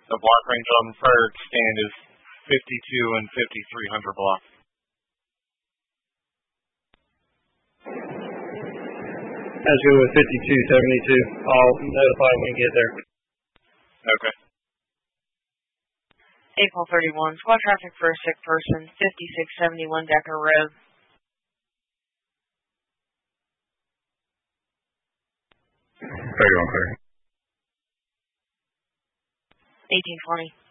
The block range on Frederick stand is 52 and 5300 block. Let's go with 5272. I'll notify when we get there. Okay. April 31, squad traffic for a sick person, 5671 Decker Road. 31, 1820.